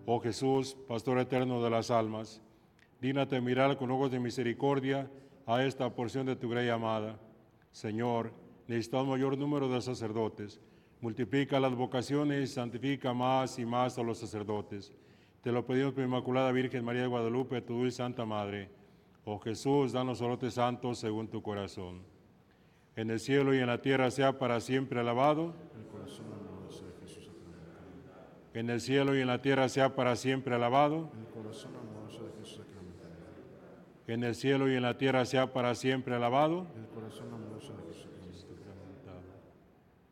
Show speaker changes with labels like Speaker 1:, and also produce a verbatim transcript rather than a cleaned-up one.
Speaker 1: Oh Jesús, pastor eterno de las almas, dígnate mirar con ojos de misericordia a esta porción de tu grey amada. Señor, necesitamos mayor número de sacerdotes. Multiplica las vocaciones y santifica más y más a los sacerdotes. Te lo pedimos por Inmaculada Virgen María de Guadalupe, tu dulce Santa Madre. Oh Jesús, danos sacerdotes santos según tu corazón. En el cielo y en la tierra sea para siempre alabado.
Speaker 2: El corazón amoroso de Jesús sacramentado.
Speaker 1: En el cielo y en la tierra sea para siempre alabado.
Speaker 2: El corazón amoroso de Jesús sacramentado.
Speaker 1: En el cielo y en la tierra sea para siempre alabado.
Speaker 2: El corazón amoroso